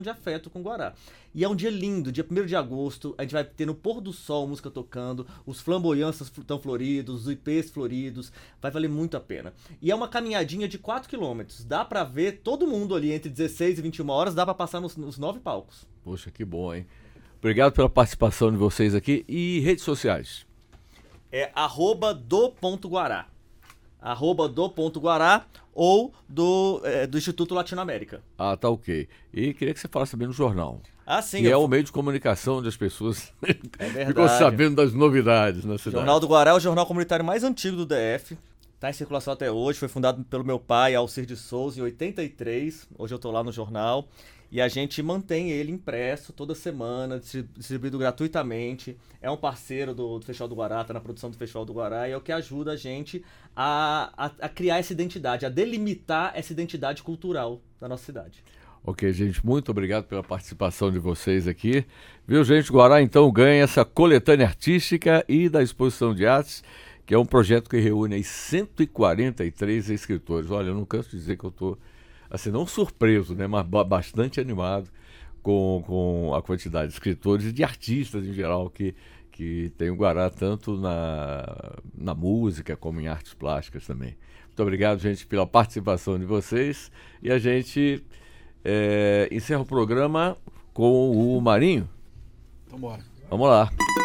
de afeto com o Guará. E é um dia lindo, dia 1º de agosto, a gente vai ter no pôr do sol música tocando, os flamboyantes estão floridos, os ipês floridos, vai valer muito a pena. E é uma caminhadinha de 4 quilômetros, dá pra ver todo mundo ali entre 16 e 21 horas, dá pra passar nos 9 palcos. Poxa, que bom, hein? Obrigado pela participação de vocês aqui. E redes sociais? É @do.guará. @do.guará ou do Instituto Latino-América. Ah, tá ok. E queria que você falasse também no jornal. Ah, sim. Que é o meio de comunicação onde as pessoas verdade. ficam sabendo das novidades na O cidade. Jornal do Guará é o jornal comunitário mais antigo do DF. Está em circulação até hoje. Foi fundado pelo meu pai, Alcir de Souza, em 83. Hoje eu estou lá no jornal. E a gente mantém ele impresso toda semana, distribuído gratuitamente. É um parceiro do Festival do Guará, está na produção do Festival do Guará. E é o que ajuda a gente a criar essa identidade, a delimitar essa identidade cultural da nossa cidade. Ok, gente, muito obrigado pela participação de vocês aqui. Viu, gente? Guará, então, ganha essa coletânea artística e da exposição de artes, que é um projeto que reúne aí 143 escritores. Olha, eu não canso de dizer que eu estou, assim, não surpreso, né, mas bastante animado com a quantidade de escritores e de artistas em geral que tem o Guará, tanto na música como em artes plásticas também. Muito obrigado, gente, pela participação de vocês. E a gente encerra o programa com o Marinho. Vambora. Vamos lá.